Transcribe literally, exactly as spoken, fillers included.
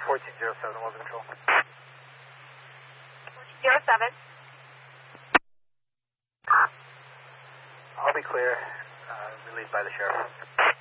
fourteen zero seven, Wells Control. fourteen zero seven. I'll be clear. Uh, relieved by the sheriff.